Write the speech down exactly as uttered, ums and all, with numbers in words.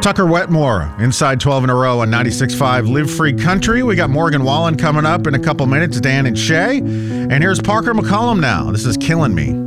Tucker Wetmore, inside twelve in a row on ninety-six point five Live Free Country. We got Morgan Wallen coming up in a couple minutes, Dan and Shay. And here's Parker McCollum now. This is Killing Me.